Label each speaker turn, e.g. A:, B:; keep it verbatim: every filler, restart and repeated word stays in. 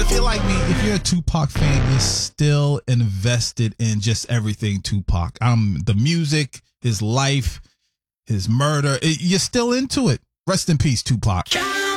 A: feel like me, if you're a Tupac fan, you're still invested in just everything Tupac. Um, the music, his life, his murder. It, you're still into it. Rest in peace, Tupac.